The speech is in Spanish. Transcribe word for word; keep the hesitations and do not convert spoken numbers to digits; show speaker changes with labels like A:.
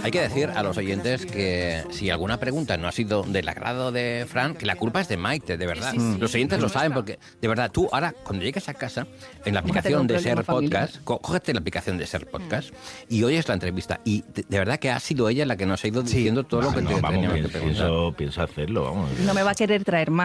A: Hay que decir a los oyentes que si alguna pregunta no ha sido del agrado de Fran, que la culpa es de Maite, de verdad.
B: Sí, sí,
A: los oyentes
B: sí,
A: lo
B: sí.
A: saben porque, de verdad, tú ahora, cuando llegues a casa, en la
B: Cógete
A: aplicación
B: un
A: de
B: problema
A: Ser
B: familiar.
A: Podcast, có- cógete la aplicación de Ser Podcast y oyes la entrevista. Y de, de verdad que ha sido ella la que nos ha ido diciendo todo lo que
C: No,
A: te
C: vamos,
A: teníamos que
C: pienso,
A: preguntar.
C: pienso, pienso hacerlo, vamos.
B: No me va a querer traer más.